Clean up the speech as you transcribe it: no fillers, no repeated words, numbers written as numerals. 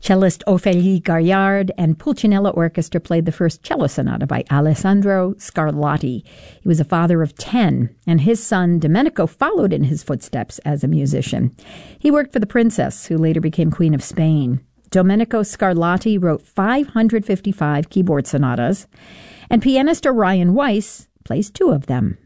Cellist Ophélie Gaillard and Pulcinella Orchestra played the first cello sonata by Alessandro Scarlatti. He was a father of 10, and his son Domenico followed in his footsteps as a musician. He worked for the princess, who later became Queen of Spain. Domenico Scarlatti wrote 555 keyboard sonatas, and pianist Orion Weiss plays 2 of them.